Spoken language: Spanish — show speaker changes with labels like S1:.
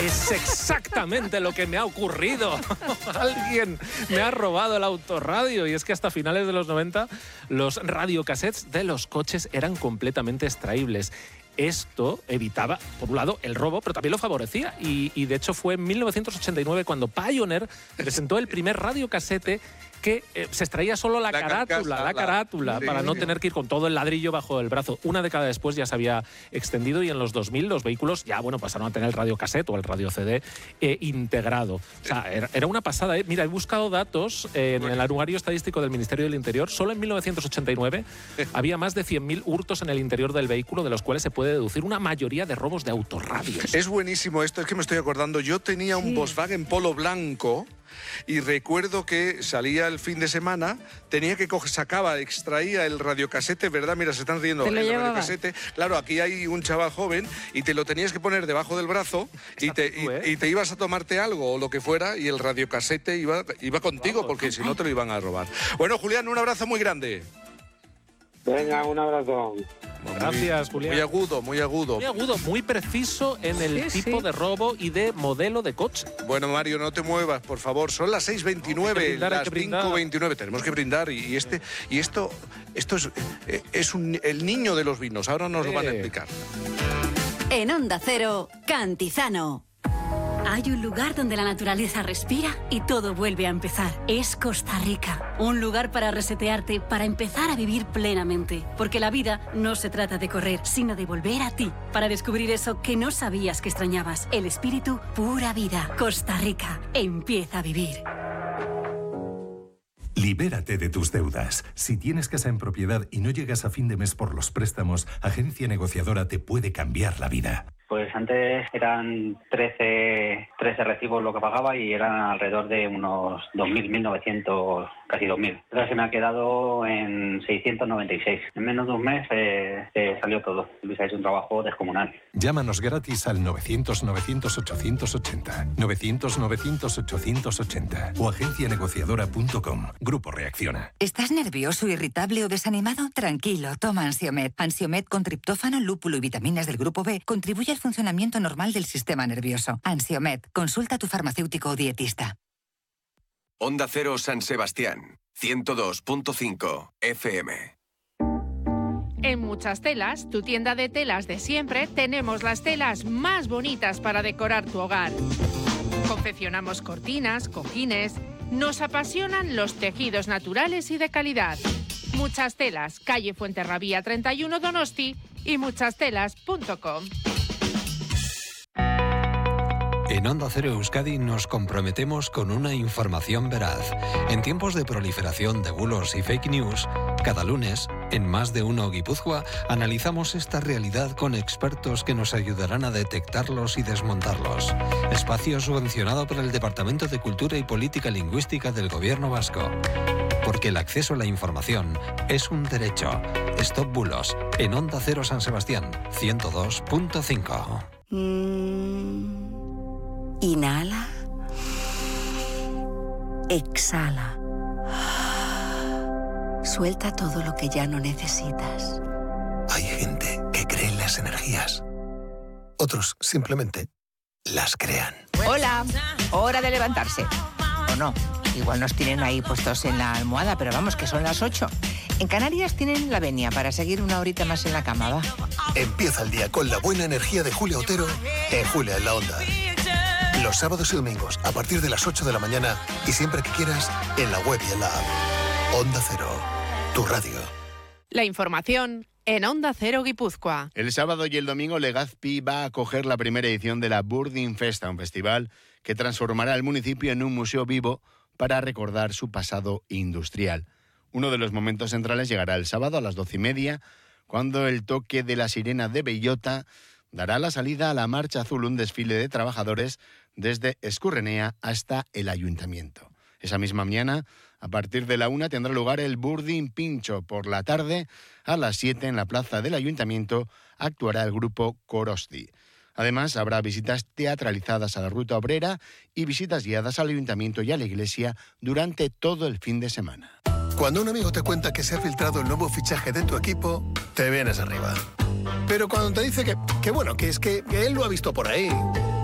S1: Es exactamente lo que me ha ocurrido. Alguien me ha robado el autorradio. Y es que hasta finales de los 90 los radiocassettes de los coches eran completamente extraíbles. Esto evitaba, por un lado, el robo, pero también lo favorecía. Y de hecho fue en 1989 cuando Pioneer presentó el primer radiocasete que se extraía solo la carátula, para no tener que ir con todo el ladrillo bajo el brazo. Una década después ya se había extendido y en los 2000 los vehículos ya pasaron a tener el radiocassette o el radio CD integrado. O sea, era una pasada. Mira, he buscado datos en el anuario estadístico del Ministerio del Interior. Solo en 1989 había más de 100.000 hurtos en el interior del vehículo, de los cuales se puede deducir una mayoría de robos de autorradios.
S2: Es buenísimo esto, es que me estoy acordando. Yo tenía un Volkswagen Polo blanco y recuerdo que salía el fin de semana, tenía que extraía el radiocasete, ¿verdad? Mira, se están riendo. El radiocasete. Claro, aquí hay un chaval joven y te lo tenías que poner debajo del brazo y te ibas a tomarte algo o lo que fuera y el radiocasete iba contigo, porque si no te lo iban a robar. Bueno, Julián, un abrazo muy grande.
S3: Venga, un abrazo.
S1: Gracias, Julián.
S2: Muy agudo.
S1: Muy agudo, muy preciso en el tipo de robo y de modelo de coche.
S2: Bueno, Mario, no te muevas, por favor. Son las 6:29, las 5:29. Tenemos que brindar y esto es el niño de los vinos. Ahora nos lo van a explicar.
S4: En Onda Cero, Cantizano. Hay un lugar donde la naturaleza respira y todo vuelve a empezar. Es Costa Rica. Un lugar para resetearte, para empezar a vivir plenamente. Porque la vida no se trata de correr, sino de volver a ti. Para descubrir eso que no sabías que extrañabas. El espíritu, pura vida. Costa Rica. Empieza a vivir.
S5: Libérate de tus deudas. Si tienes casa en propiedad y no llegas a fin de mes por los préstamos, Agencia Negociadora te puede cambiar la vida.
S6: Pues antes eran 13 recibos lo que pagaba y eran alrededor de unos 2.000, 1.900, casi 2.000. Ahora se me ha quedado en 696. En menos de un mes salió todo. Luis ha hecho un trabajo descomunal.
S5: Llámanos gratis al 900-900-880, 900-900-880 o agencianegociadora.com. Grupo Reacciona.
S7: ¿Estás nervioso, irritable o desanimado? Tranquilo, toma Ansiomed. Ansiomed con triptófano, lúpulo y vitaminas del grupo B contribuye al funcionamiento normal del sistema nervioso. Ansiomed, consulta a tu farmacéutico o dietista.
S8: Onda Cero San Sebastián, 102.5 FM.
S9: En Muchas Telas, tu tienda de telas de siempre, tenemos las telas más bonitas para decorar tu hogar. Confeccionamos cortinas, cojines. Nos apasionan los tejidos naturales y de calidad. Muchas Telas, calle Fuenterrabía 31 Donosti y muchastelas.com.
S10: En Onda Cero Euskadi nos comprometemos con una información veraz. En tiempos de proliferación de bulos y fake news, cada lunes, en Más de Uno Guipúzcoa, analizamos esta realidad con expertos que nos ayudarán a detectarlos y desmontarlos. Espacio subvencionado por el Departamento de Cultura y Política Lingüística del Gobierno Vasco. Porque el acceso a la información es un derecho. Stop bulos, en Onda Cero San Sebastián, 102.5.
S4: Inhala. Exhala. Suelta todo lo que ya no necesitas.
S11: Hay gente que cree en las energías. Otros simplemente las crean.
S12: Hola, hora de levantarse. O no, igual nos tienen ahí puestos en la almohada, pero vamos, que son las 8. En Canarias tienen la venia para seguir una horita más en la cama, va.
S11: Empieza el día con la buena energía de Julia Otero en Julia en la Onda. Los sábados y domingos a partir de las 8 de la mañana y siempre que quieras en la web y en la app. Onda Cero, tu radio.
S9: La información en Onda Cero Guipúzcoa.
S13: El sábado y el domingo Legazpi va a acoger la primera edición de la Burdin Festa, un festival que transformará el municipio en un museo vivo para recordar su pasado industrial. Uno de los momentos centrales llegará el sábado a las 12:30, cuando el toque de la sirena de Bellota dará la salida a la Marcha Azul, un desfile de trabajadores desde Escurrenea hasta el Ayuntamiento. Esa misma mañana, a partir de la 1, tendrá lugar el Burdin Pincho. Por la tarde, a las 7, en la plaza del Ayuntamiento, actuará el grupo Korosti. Además, habrá visitas teatralizadas a la Ruta Obrera y visitas guiadas al Ayuntamiento y a la Iglesia durante todo el fin de semana.
S11: Cuando un amigo te cuenta que se ha filtrado el nuevo fichaje de tu equipo, te vienes arriba. Pero cuando te dice que él lo ha visto por ahí,